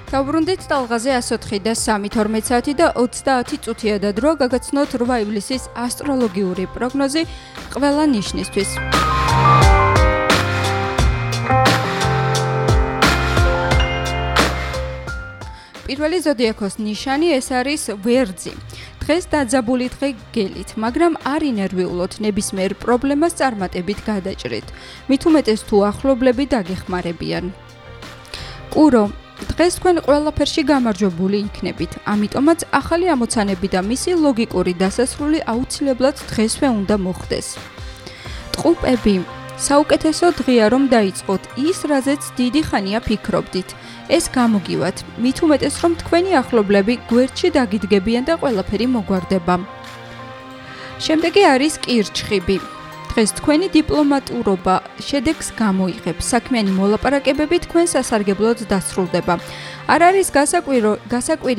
დავბრუნდით ტალღაზე 104 და 3:12 საათი და 30 წუთია და დრო გაგაცნოთ 8 ივლისის ასტროლოგიური პროგნოზი ყველა ნიშნისთვის. პირველი ზოდიაქოს ნიშანი ეს არის ვერძი. დღეს დაძაბული დღე გელით, მაგრამ არ ინერვიულოთ, ნებისმიერ პრობლემას წარმატებით გადაჭრით. მით უმეტეს თუ ახლობლები დაგეხმარებიან. კურო, დღეს თქვენ ყველაფერში გამარჯვებული იქნებით, ამიტომაც ახალი ამოცანები და მისი ლოგიკური დასასრული აუცილებლად დღესვე უნდა მოხდეს. ტყუპები, საუკეთესო დღეა რომ დაიწყოთ ის, რაზეც დიდი ხანია ფიქრობდით. ეს გამოგივათ, მით უმეტეს რომ თქვენი ახლობლები გვერდში დაგიდგებიან და ყველაფერი მოგვარდება. შემდეგი არის კირჩხიბი. დღეს თქვენი დიპლომატურობა შედეგს გამოიღებს, საქმიანი მოლაპარაკებები თქვენ სასარგებლოდ დასრულდება. არ არის გასაკვირი